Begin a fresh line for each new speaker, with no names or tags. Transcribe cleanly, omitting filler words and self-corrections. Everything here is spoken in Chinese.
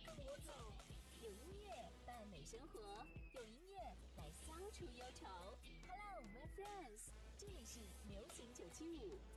有音乐伴美生活，有音乐来消除忧愁。Hello, my friends， 这里是流行975